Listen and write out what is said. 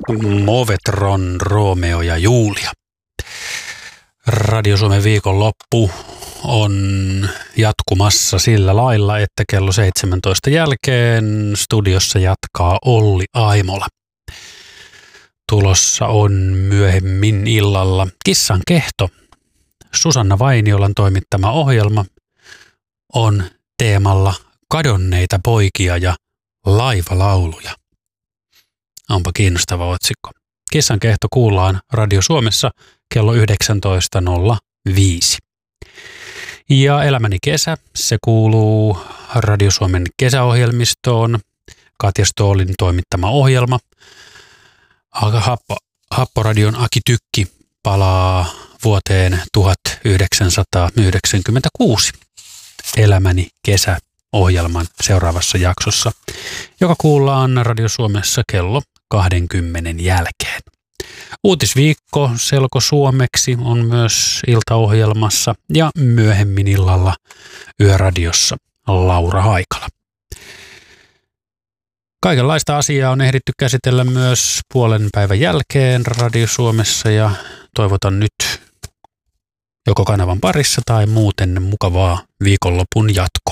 Movetron, Romeo ja Julia. Radio Suomen viikonloppu on jatkumassa sillä lailla, että kello 17 jälkeen studiossa jatkaa Olli Aimola. Tulossa on myöhemmin illalla Kissan kehto. Susanna Vainiolan toimittama ohjelma on teemalla kadonneita poikia ja laivalauluja. Onpa kiinnostava otsikko. Kissan kehto kuullaan Radio Suomessa kello 19.05. Ja Elämäni kesä, se kuuluu Radio Suomen kesäohjelmistoon. Katja Stoolin toimittama ohjelma. Happoradion Aki Tykki palaa vuoteen 1996 Elämäni kesä -ohjelman seuraavassa jaksossa, joka kuullaan Radio Suomessa kello 20 jälkeen. Uutisviikko selkosuomeksi on myös iltaohjelmassa ja myöhemmin illalla Yöradiossa Laura Haikala. Kaikenlaista asiaa on ehditty käsitellä myös puolen päivän jälkeen Radio Suomessa ja toivotan nyt joko kanavan parissa tai muuten mukavaa viikonlopun jatkoa.